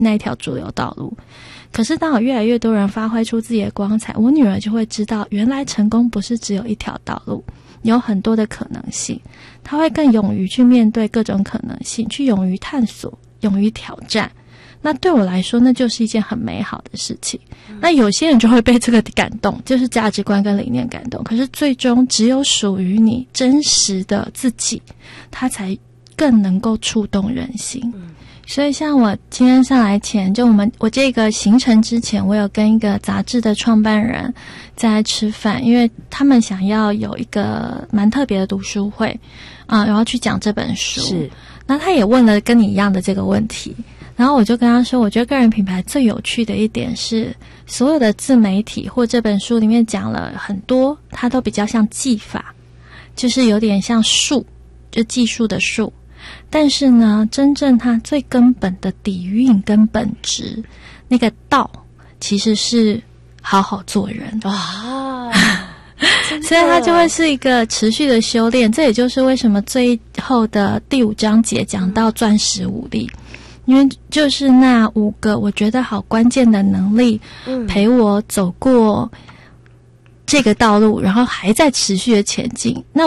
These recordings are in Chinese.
那一条主流道路。可是当有越来越多人发挥出自己的光彩，我女儿就会知道原来成功不是只有一条道路，有很多的可能性。她会更勇于去面对各种可能性，去勇于探索，勇于挑战。那对我来说，那就是一件很美好的事情。那有些人就会被这个感动，就是价值观跟理念感动。可是最终只有属于你真实的自己，它才更能够触动人心。所以像我今天上来前，就我这个行程之前，我有跟一个杂志的创办人在吃饭，因为他们想要有一个蛮特别的读书会然后去讲这本书。是，那他也问了跟你一样的这个问题，然后我就跟他说，我觉得个人品牌最有趣的一点是，所有的自媒体或这本书里面讲了很多，它都比较像技法，就是有点像术，就技术的术。但是呢，真正它最根本的底蕴跟本质，那个道其实是好好做人啊。所以它就会是一个持续的修炼。这也就是为什么最后的第5章节讲到钻石5力，因为就是那5个我觉得好关键的能力，陪我走过这个道路，然后还在持续的前进。那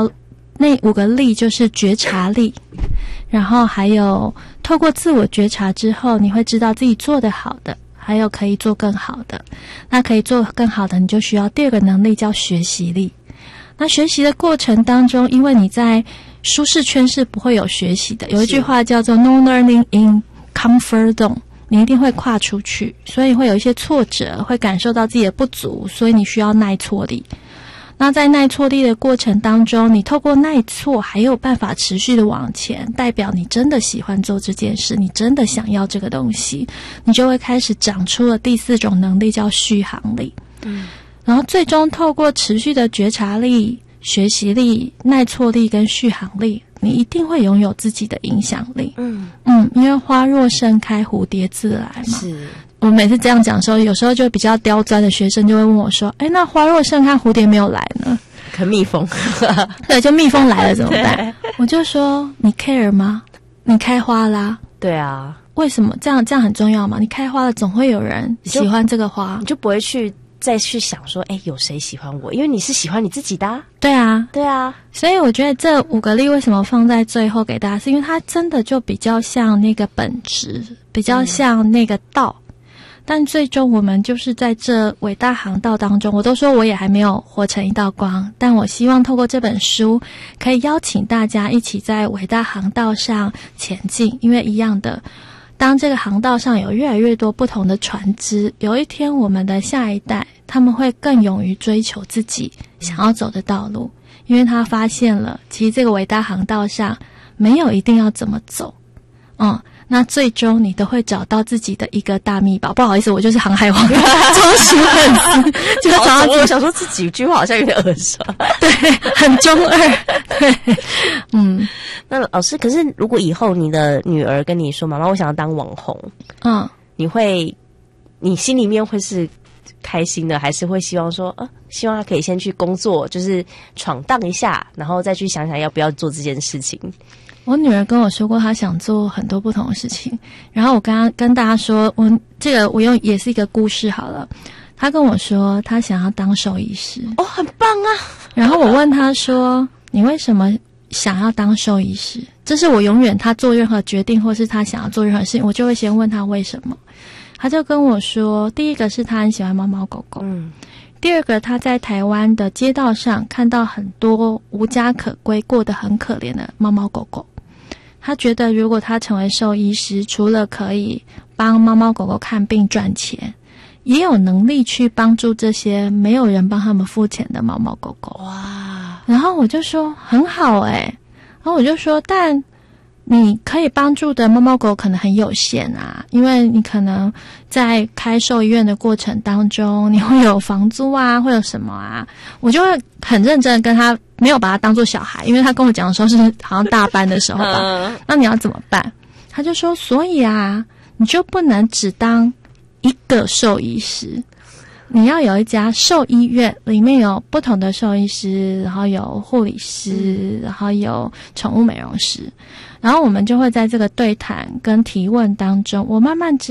5个力就是觉察力，然后还有透过自我觉察之后，你会知道自己做得好的，还有可以做更好的。那可以做更好的，你就需要第2个能力叫学习力。那学习的过程当中，因为你在舒适圈是不会有学习的，有一句话叫做 No learning in comfort zone， 你一定会跨出去，所以会有一些挫折，会感受到自己的不足，所以你需要耐挫力。那在耐挫力的过程当中，你透过耐挫还有办法持续的往前，代表你真的喜欢做这件事，你真的想要这个东西，你就会开始长出了第4种能力叫续航力。然后最终透过持续的觉察力、学习力、耐挫力跟续航力，你一定会拥有自己的影响力。因为花若盛开，蝴蝶自来嘛。是。我每次这样讲的时候，有时候就比较刁钻的学生就会问我说，那花若盛开，蝴蝶没有来呢？ 可蜜蜂。 对，就蜜蜂来了怎么办？我就说，你 care 吗？你开花啦。 对啊。 为什么？这样很重要吗？你开花了，总会有人喜欢这个花， 你就不会再去想说，有谁喜欢我？因为你是喜欢你自己的啊。 对啊， 对啊。 所以我觉得这5个力为什么放在最后给大家，是因为它真的就比较像那个本质，比较像那个道。但最终我们就是在这伟大航道当中，我都说我也还没有活成一道光，但我希望透过这本书可以邀请大家一起在伟大航道上前进。因为一样的，当这个航道上有越来越多不同的船只，有一天我们的下一代他们会更勇于追求自己想要走的道路，因为他发现了其实这个伟大航道上没有一定要怎么走。那最终你都会找到自己的一个大秘宝。不好意思，我就是航海王忠实粉丝，就找到我想说这几句话好像有点耳熟。 对，很中二。对， 那老师，可是如果以后你的女儿跟你说，妈妈，我想要当网红，你心里面会是开心的，还是会希望说，希望她可以先去工作，就是闯荡一下，然后再去想想要不要做这件事情？ 我女儿跟我说过，她想做很多不同的事情。然后我跟大家说，我用也是一个故事好了。她跟我说，她想要当兽医师。 很棒啊！ 然后我问她说，你为什么想要当兽医师？这是我永远她做任何决定，或是她想要做任何事情，我就会先问她为什么。她就跟我说，第一个是她很喜欢猫猫狗狗。第2个，他在台湾的街道上看到很多无家可归、过得很可怜的猫猫狗狗。他觉得如果他成为兽医师，除了可以帮猫猫狗狗看病赚钱，也有能力去帮助这些没有人帮他们付钱的猫猫狗狗。哇！然后我就说很好然后我就说，但你可以帮助的猫猫狗可能很有限啊，因为你可能在开兽医院的过程当中，你会有房租啊，会有什么啊，我就会很认真的跟他，没有把他当作小孩，因为他跟我讲的时候是好像大班的时候吧。那你要怎么办？他就说，所以啊，你就不能只当一个兽医师， 你要有一家兽医院，里面有不同的兽医师，然后有护理师，然后有宠物美容师，然后我们就会在这个对谈跟提问当中，我慢慢